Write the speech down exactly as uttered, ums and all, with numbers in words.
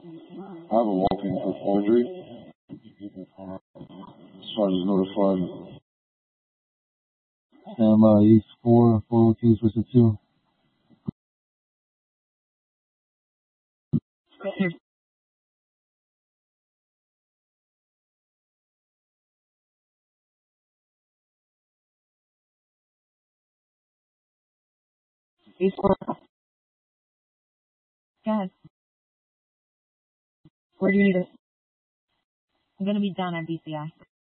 I have a walk-in for forgery. Sergeant is notified. Stand by East four, four oh two, switch to two. East four. Go ahead. Where do you need it? I'm going to be down at B C I.